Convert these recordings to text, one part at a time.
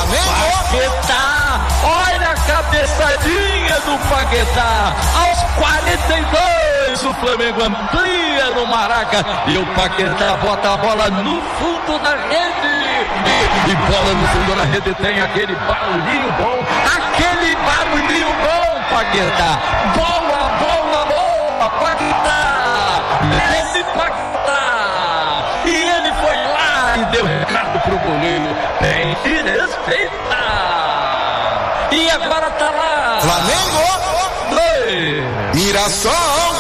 Paquetá, olha a cabeçadinha do Paquetá. Aos 42 o Flamengo amplia no Maraca e o Paquetá bota a bola no fundo da rede. E bola no fundo da rede tem aquele barulhinho bom, Paquetá. Bola, Paquetá. Esse Paquetá. E ele foi lá e deu recado pro goleiro. Tem que respeitar. E agora tá lá. Flamengo. 2. Mirassol.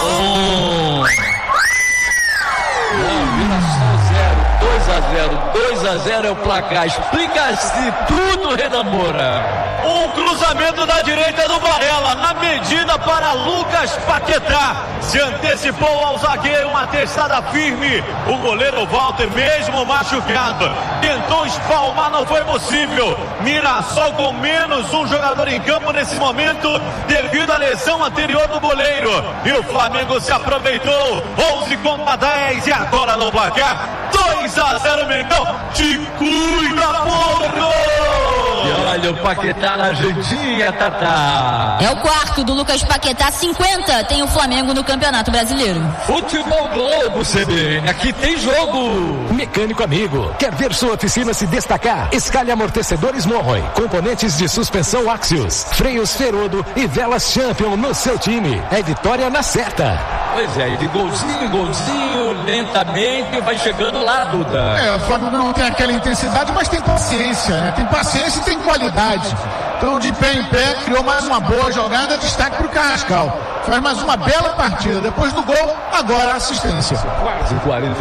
2-0 é o placar. Explica-se tudo, Renan Moura. Um cruzamento da direita do Varela, na medida para Lucas Paquetá. Se antecipou ao zagueiro, uma testada firme. O goleiro Walter, mesmo machucado, tentou espalmar, não foi possível. Mirassol com menos um jogador em campo nesse momento, devido à lesão anterior do goleiro. E o Flamengo se aproveitou. 11-10 e agora no placar. 2-0, Mengão. Te cuida, porco! E olha o Paquetá na jantinha, Tatá. É o quarto do Lucas Paquetá, 50 tem o Flamengo no Campeonato Brasileiro. Futebol Globo, CBN, aqui tem jogo. Mecânico amigo, quer ver sua oficina se destacar? Escalhe amortecedores Morroy, componentes de suspensão Axios, freios Ferodo e velas Champion no seu time. É vitória na certa. Pois é, de golzinho, lentamente vai chegando lá, Duda. O Flamengo não tem aquela intensidade, mas tem paciência, né? Tem paciência e tem qualidade. Então, de pé em pé, criou mais uma boa jogada, destaque para o Carrascal. Faz mais uma bela partida. Depois do gol, agora a assistência. Quase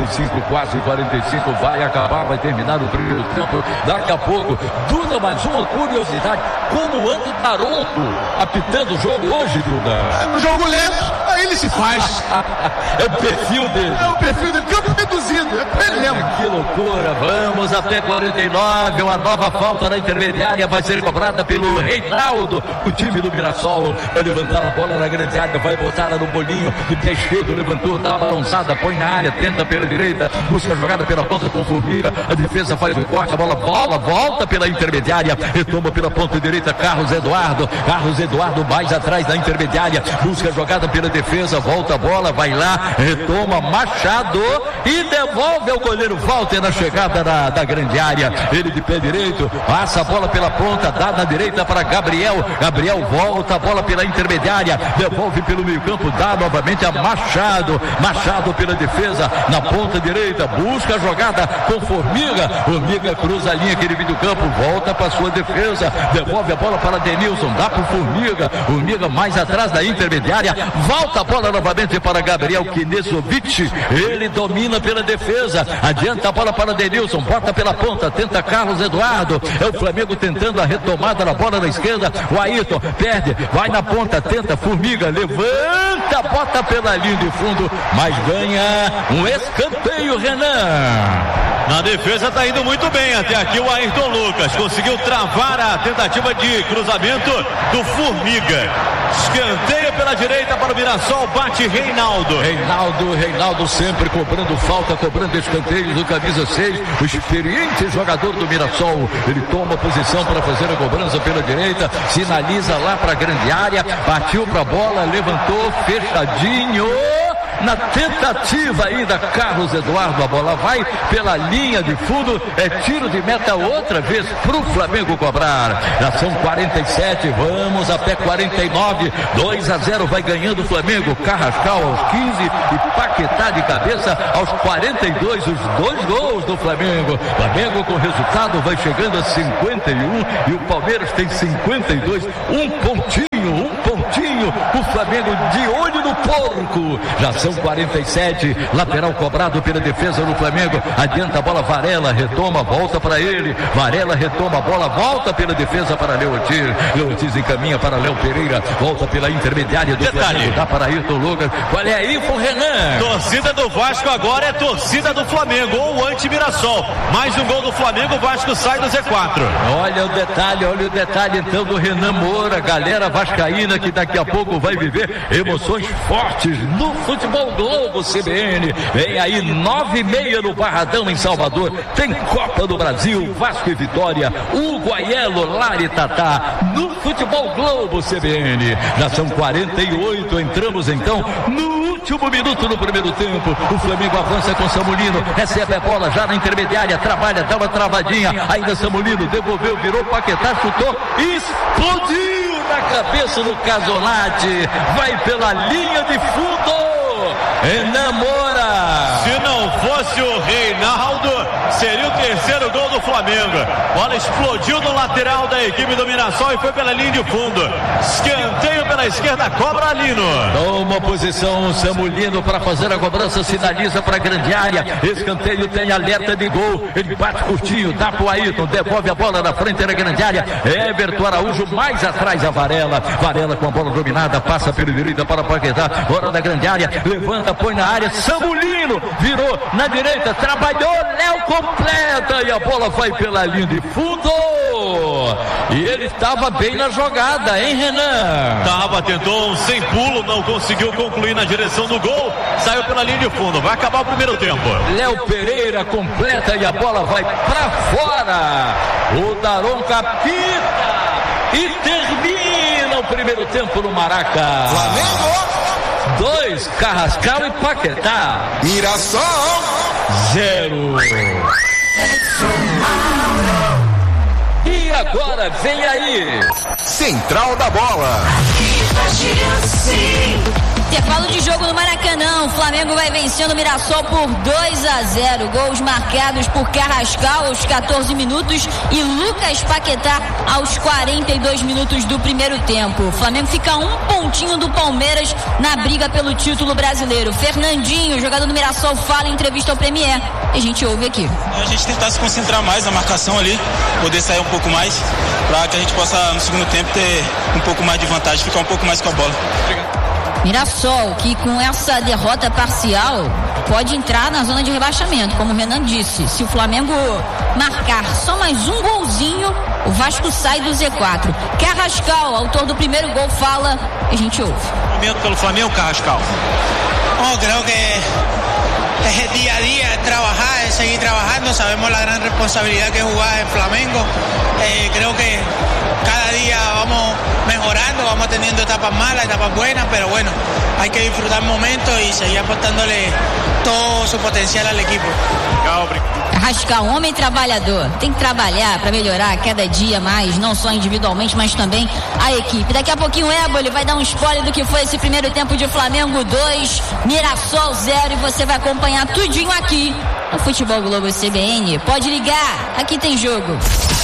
45, vai acabar, vai terminar o primeiro tempo. Daqui a pouco, Duda, mais uma curiosidade. Como anda o Taronto apitando o jogo hoje, Duda? No jogo lento, aí ele se faz. É o perfil dele. É o perfil dele, campo reduzido, é pra ele mesmo. Que loucura, vamos até 49, uma nova falta na intermediária vai ser cobrada pelo Reinaldo. O time do Mirassol vai levantar a bola na grande área, vai botar ela no bolinho, de pé esquerdo, levantou, dá uma balançada, põe na área, tenta pela direita, busca a jogada pela ponta com Formiga, a defesa faz o corte, a bola volta pela intermediária, retoma pela ponta direita, Carlos Eduardo mais atrás da intermediária, busca a jogada pela defesa, volta a bola, vai lá, retoma, Machado e devolve ao goleiro Walter na chegada da grande área, ele de pé direito, passa a bola pela ponta, dá na direita para Gabriel volta a bola pela intermediária, devolve pelo meio campo, dá novamente a Machado pela defesa, na ponta direita, busca a jogada com Formiga cruza a linha, aquele meio campo, volta para sua defesa, devolve a bola para Denilson, dá para Formiga mais atrás da intermediária, volta a bola novamente para Gabriel Knezovic, ele domina pela defesa, adianta a bola para Denilson, bota pela ponta, tenta Carlos Eduardo, é o Flamengo tentando a retomada na bola na esquerda, o Ayrton perde, vai na ponta, tenta Formiga, levanta, bota pela linha de fundo, mas ganha um escanteio, Renan. Na defesa tá indo muito bem até aqui o Ayrton Lucas, conseguiu travar a tentativa de cruzamento do Formiga. Escanteio pela direita para o Mirassol, bate Reinaldo sempre cobrando falta, cobrando escanteios do camisa 6, o experiente jogador do Mirassol, ele toma posição para fazer a cobrança pela direita, sinaliza lá para a grande área, partiu para a bola, levantou, fechadinho. Na tentativa ainda, Carlos Eduardo, a bola vai pela linha de fundo, é tiro de meta outra vez pro Flamengo cobrar. Já são 47, vamos até 49, 2-0 vai ganhando o Flamengo, Carrascal aos 15 e Paquetá de cabeça aos 42, os dois gols do Flamengo. Flamengo com resultado vai chegando a 51 e o Palmeiras tem 52, um pontinho, o Flamengo de olho no porco. Já são 47, lateral cobrado pela defesa do Flamengo, adianta a bola, Varela retoma, volta para ele, Varela retoma a bola, volta pela defesa para Leotis encaminha para Léo Pereira, volta pela intermediária do Flamengo, dá para Ayrton Lucas, qual é aí pro Renan? Torcida do Vasco agora é torcida do Flamengo, ou anti-Mirassol, mais um gol do Flamengo, o Vasco sai do Z4. Olha o detalhe então do Renan Moura, galera vascaína que daqui a pouco vai vai viver emoções fortes no Futebol Globo CBN. Vem aí 9h30 no Barradão em Salvador. Tem Copa do Brasil, Vasco e Vitória, Uguaielo, Laritatá, no Futebol Globo CBN. Já são 48, entramos então no último minuto do primeiro tempo. O Flamengo avança com Samulino, recebe a bola já na intermediária, trabalha, dá uma travadinha, ainda Samulino, devolveu, virou Paquetá, chutou, explodiu na cabeça do Casolati, vai pela linha de fundo. Enamora! Se não fosse o Reinaldo, seria o terceiro gol do Flamengo. Bola explodiu no lateral da equipe do Mirassol e foi pela linha de fundo. Escanteio pela esquerda, cobra Alino. Toma posição Samulino para fazer a cobrança, sinaliza para a grande área. Escanteio tem alerta de gol. Ele bate curtinho, dá pro Ayrton, devolve a bola na frente da grande área. Everton Araújo mais atrás a Varela. Varela com a bola dominada, passa pela direita para Paquetá, fora da grande área, levanta, põe na área, Samulino virou na direita, trabalhou, Léo completa e a bola vai pela linha de fundo. E ele estava bem na jogada, hein, Renan? Tentou um sem pulo, não conseguiu concluir na direção do gol, saiu pela linha de fundo, vai acabar o primeiro tempo. Léo Pereira completa e a bola vai pra fora. O Daronco apita e termina o primeiro tempo no Maraca. Flamengo 2, Carrascal e Paquetá. Mirassol 0. E agora vem aí Central da Bola. Intervalo de jogo no Maracanã. O Flamengo vai vencendo o Mirassol por 2-0. Gols marcados por Carrascal aos 14 minutos e Lucas Paquetá aos 42 minutos do primeiro tempo. O Flamengo fica um pontinho do Palmeiras na briga pelo título brasileiro. Fernandinho, jogador do Mirassol, fala em entrevista ao Premier. E a gente ouve aqui. A gente tentar se concentrar mais na marcação ali, poder sair um pouco mais, para que a gente possa no segundo tempo ter um pouco mais de vantagem, ficar um pouco mais com a bola. Obrigado. Mirassol, que com essa derrota parcial pode entrar na zona de rebaixamento, como o Renan disse. Se o Flamengo marcar só mais um golzinho, o Vasco sai do Z4. Carrascal, autor do primeiro gol, fala, a gente ouve. Momento pelo Flamengo, Carrascal. Creo que es el día a día, es trabajar, es seguir trabajando. Sabemos la gran responsabilidad que es jugar en Flamengo. Creo que cada día vamos mejorando, vamos teniendo etapas malas, etapas buenas, pero bueno, hay que disfrutar momentos y seguir aportándole todo su potencial al equipo. Carrascal, homem trabalhador, tem que trabalhar para melhorar cada dia mais, não só individualmente, mas também a equipe. Daqui a pouquinho o Éboli vai dar um spoiler do que foi esse primeiro tempo de Flamengo 2, Mirassol 0, e você vai acompanhar tudinho aqui no Futebol Globo CBN. Pode ligar, aqui tem jogo.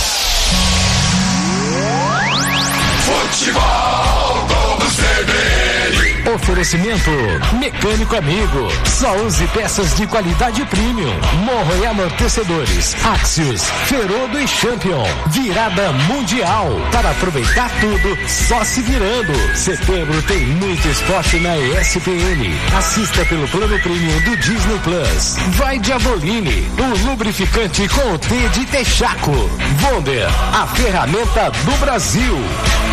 Futebol Globo CBN. Oferecimento Mecânico Amigo. Só use peças de qualidade premium. Morro e amortecedores. Axios, Ferodo e Champion. Virada mundial. Para aproveitar tudo, só se virando. Setembro tem muito esporte na ESPN. Assista pelo plano premium do Disney Plus. Vai Diabolini, o lubrificante com o T de Texaco. Wonder, a ferramenta do Brasil.